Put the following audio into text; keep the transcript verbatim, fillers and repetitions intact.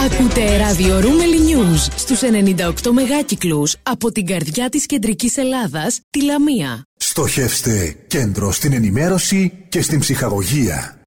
Ακούτε ράδιο Ρούμελι News στους ενενήντα οκτώ μεγάκυκλους από την καρδιά της κεντρικής Ελλάδας, τη Λαμία. Στοχεύστε κέντρο στην ενημέρωση και στην ψυχαγωγία.